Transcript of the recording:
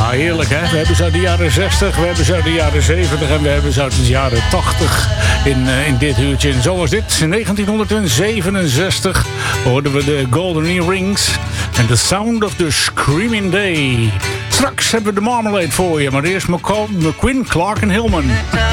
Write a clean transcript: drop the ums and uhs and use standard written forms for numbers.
Ja, heerlijk hè. We hebben ze uit de jaren 60, we hebben ze uit de jaren 70 en we hebben ze uit de jaren 80 in dit uurtje. En zo was dit. In 1967 hoorden we de Golden Earrings en The Sound of the Screaming Day. Straks hebben we de Marmalade voor je, maar eerst McQueen, Clark en Hillman.